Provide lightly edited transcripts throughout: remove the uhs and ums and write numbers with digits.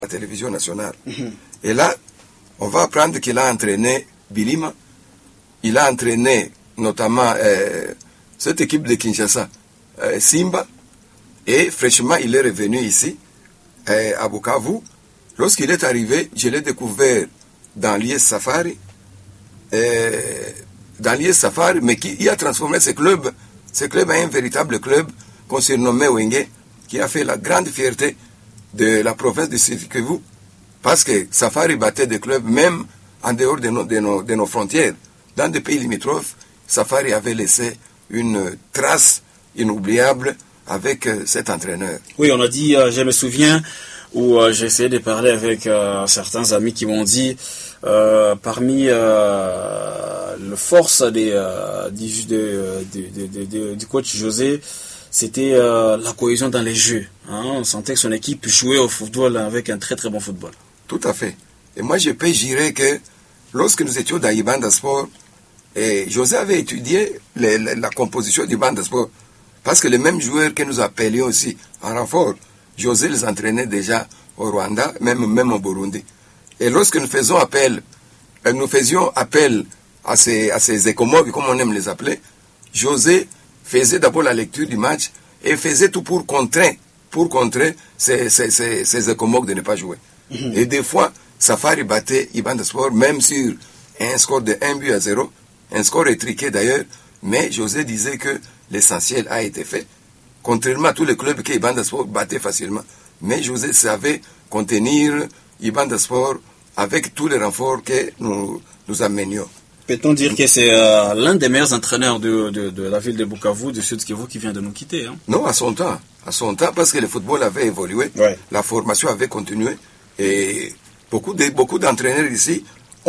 la télévision nationale. Et là, on va apprendre qu'il a entraîné Bilima, il a entraîné notamment cette équipe de Kinshasa, Simba, et fraîchement, il est revenu ici, à Bukavu. Lorsqu'il est arrivé, je l'ai découvert dans l'IS Safari, mais qui a transformé ce club en un véritable club qu'on surnommait Wenge, qui a fait la grande fierté de la province de Sud-Kivu, parce que Safari battait des clubs même en dehors de nos frontières. Dans des pays limitrophes, Safari avait laissé une trace inoubliable avec cet entraîneur. Oui, on a dit, je me souviens, où j'ai essayé de parler avec certains amis qui m'ont dit, parmi les forces du coach José, c'était la cohésion dans les jeux. Hein. On sentait que son équipe jouait au football avec un très très bon football. Tout à fait. Et moi, je peux jurer que lorsque nous étions dans Ibanda Sport, José avait étudié la composition d'Ibanda Sport, parce que les mêmes joueurs que nous appelions aussi en renfort, José les entraînait déjà au Rwanda, même au Burundi. Et lorsque nous faisions appel à ces écomogues, comme on aime les appeler, José faisait d'abord la lecture du match et faisait tout pour contrer ces écomogues de ne pas jouer. Et des fois, Safari battait Ibanda Sport, même sur un score de 1-0, un score étriqué d'ailleurs, mais José disait que l'essentiel a été fait, contrairement à tous les clubs que Ibanda Sport battait facilement. Mais José savait contenir Ibanda Sport avec tous les renforts que nous amenions. Peut-on dire que c'est l'un des meilleurs entraîneurs de la ville de Bukavu, de Sud-Kivu, qui vient de nous quitter, hein? Non, à son temps, parce que le football avait évolué, ouais. La formation avait continué, et beaucoup d'entraîneurs ici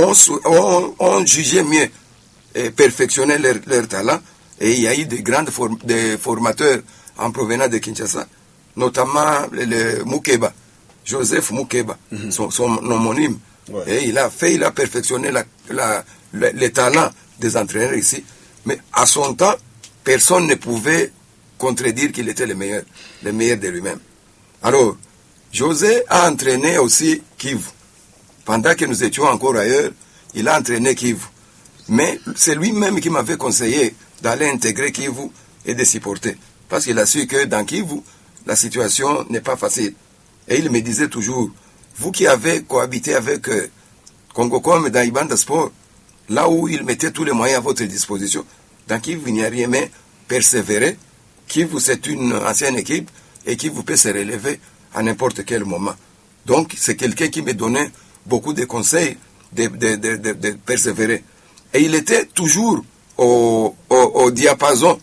ont jugé mieux et perfectionné leur talent, et il y a eu des formateurs en provenance de Kinshasa, notamment le Moukeba, Joseph Moukeba, son homonyme. Ouais. Et il a perfectionné les talents des entraîneurs ici. Mais à son temps, personne ne pouvait contredire qu'il était le meilleur de lui-même. Alors, José a entraîné aussi Kivu. Pendant que nous étions encore ailleurs, il a entraîné Kivu. Mais c'est lui-même qui m'avait conseillé d'aller intégrer Kivu et de s'y porter. Parce qu'il a su que dans Kivu, la situation n'est pas facile. Et il me disait toujours, vous qui avez cohabité avec Congocom dans Ibanda Sport, là où il mettait tous les moyens à votre disposition, dans Kivu, il n'y a rien, mais persévérer. Kivu, c'est une ancienne équipe et Kivu peut se relever à n'importe quel moment. Donc, c'est quelqu'un qui me donnait beaucoup de conseils de persévérer. Et il était toujours au diapason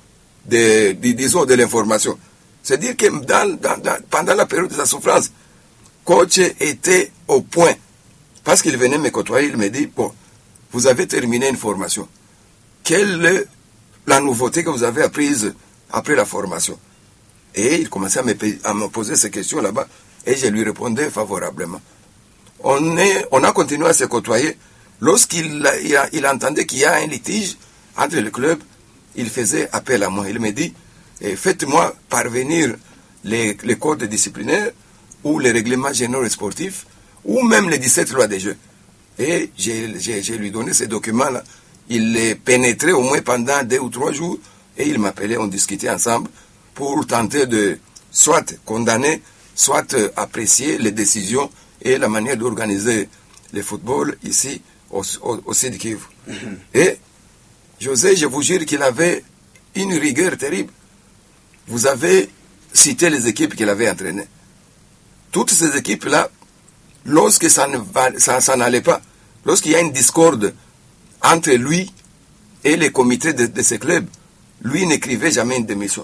de l'information. C'est-à-dire que pendant la période de sa souffrance, coach était au point. Parce qu'il venait me côtoyer, il me dit, bon, vous avez terminé une formation. Quelle est la nouveauté que vous avez apprise après la formation? Et il commençait à me poser ces questions là-bas, et je lui répondais favorablement. On a continué à se côtoyer. Lorsqu'il entendait qu'il y a un litige entre le club, il faisait appel à moi. Il me dit, faites-moi parvenir les codes disciplinaires ou les règlements généraux sportifs ou même les 17 lois des jeux. Et j'ai lui donné ces documents-là. Il les pénétrait au moins pendant 2 ou 3 jours et il m'appelait, on discutait ensemble pour tenter de soit condamner, soit apprécier les décisions et la manière d'organiser le football ici au Sud-Kivu. Et José, je vous jure qu'il avait une rigueur terrible. Vous avez cité les équipes qu'il avait entraînées. Toutes ces équipes-là, lorsque ça n'allait pas, lorsqu'il y a une discorde entre lui et les comités de ces clubs, lui n'écrivait jamais une démission.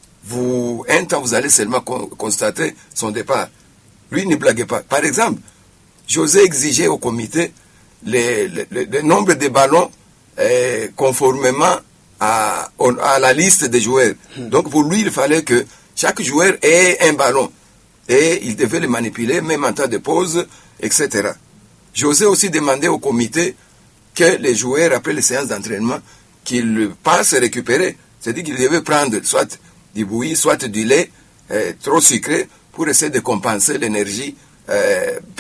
Un temps, vous allez seulement constater son départ. Lui ne blaguait pas. Par exemple, José exigeait au comité le nombre de ballons conformément à la liste des joueurs. Donc pour lui, il fallait que chaque joueur ait un ballon. Et il devait le manipuler, même en temps de pause, etc. José aussi demandait au comité que les joueurs, après les séances d'entraînement, qu'ils passent récupérer. C'est-à-dire qu'ils devaient prendre soit du bouilli, soit du lait trop sucré pour essayer de compenser l'énergie